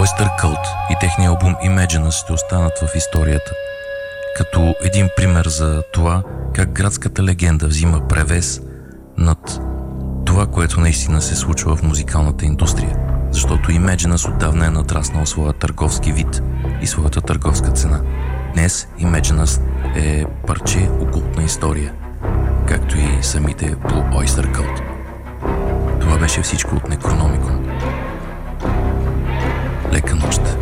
Oyster Cult и техния албум Imaginus ще останат в историята, като един пример за това как градската легенда взима превес над това, което наистина се случва в музикалната индустрия, защото Imaginus отдавна е надраснал своя търговски вид и своята търговска цена. Днес Imaginus е парче окултна история, както и самите Blue Oyster Cult. Това беше всичко от Necronomicon. Лека нощ!